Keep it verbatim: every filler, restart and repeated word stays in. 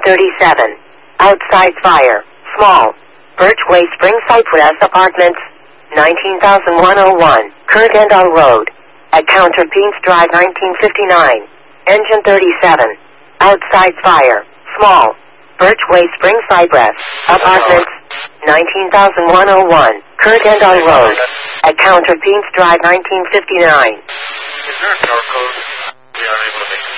thirty-seven. Outside fire. Small. Birchway Spring Cypress Apartments. nineteen thousand one hundred one. Kurgandal Road. At Counterpines Drive nineteen fifty-nine. Engine thirty-seven. Outside fire. Small. Birchway Spring Cypress Apartments. nineteen thousand one hundred one. Kurgandal Road. At Counterpines Drive nineteen fifty-nine. Is there a power code we are able to make